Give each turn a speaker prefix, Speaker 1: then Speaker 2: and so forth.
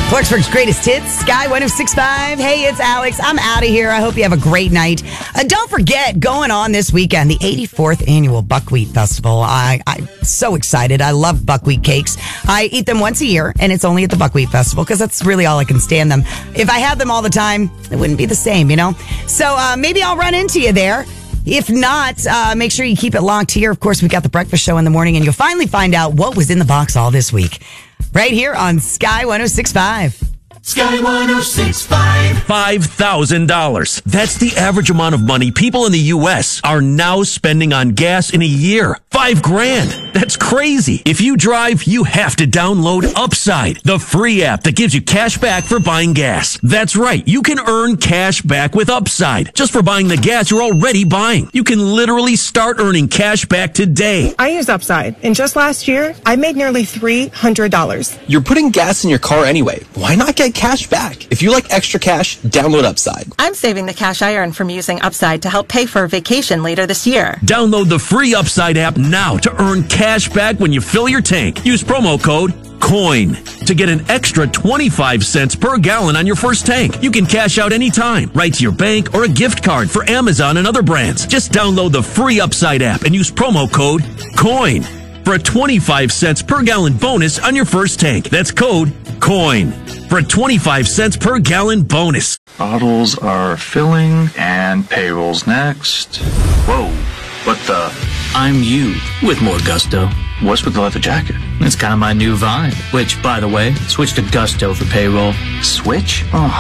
Speaker 1: Clarksburg's greatest hits, Sky 106.5. Hey, it's Alex. I'm out of here. I hope you have a great night. Don't forget, going on this weekend, the 84th Annual Buckwheat Festival. I'm so excited. I love buckwheat cakes. I eat them once a year, and it's only at the Buckwheat Festival because that's really all I can stand them. If I had them all the time, it wouldn't be the same, you know? So maybe I'll run into you there. If not, make sure you keep it locked here. Of course, we got the breakfast show in the morning, and you'll finally find out what was in the box all this week. Right here on Sky 106.5.
Speaker 2: Sky 106.5.
Speaker 3: $5,000. That's the average amount of money people in the U.S. are now spending on gas in a year. $5,000. That's crazy. If you drive, you have to download Upside, the free app that gives you cash back for buying gas. That's right. You can earn cash back with Upside just for buying the gas you're already buying. You can literally start earning cash back today.
Speaker 4: I use Upside, and just last year, I made nearly $300.
Speaker 5: You're putting gas in your car anyway. Why not get cash back? If you like extra cash, download Upside.
Speaker 6: I'm saving the cash I earn from using Upside to help pay for a vacation later this year.
Speaker 3: Download the free Upside app now to earn cash back when you fill your tank. Use promo code COIN to get an extra 25 cents per gallon on your first tank. You can cash out anytime, right to your bank or a gift card for Amazon and other brands. Just download the free Upside app and use promo code COIN for a 25 cents per gallon bonus on your first tank. That's code COIN for a 25 cents per gallon bonus.
Speaker 7: Bottles are filling and payroll's next. Whoa, what the?
Speaker 8: I'm you with more gusto.
Speaker 7: What's with the leather jacket?
Speaker 8: It's kind of my new vibe, which, by the way, switch to Gusto for payroll.
Speaker 7: Switch? Oh.